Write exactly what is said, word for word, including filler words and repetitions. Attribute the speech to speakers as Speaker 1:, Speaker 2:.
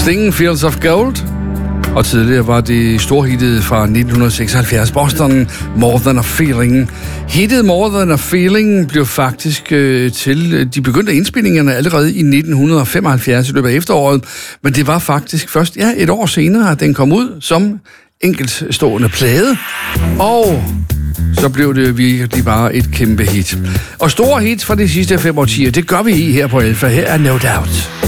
Speaker 1: Sting, Fields of Gold. Og tidligere var det storhittet fra nitten seksoghalvfjerds, Boston, More Than a Feeling. Hittet More Than a Feeling blev faktisk øh, til, de begyndte indspillingerne allerede i nitten femoghalvfjerds i løbet af efteråret, men det var faktisk først ja, et år senere, at den kom ud som enkeltstående plade, og så blev det virkelig bare et kæmpe hit. Og store hits fra de sidste fem årtier, det gør vi i her på Alpha. Her er No Doubt.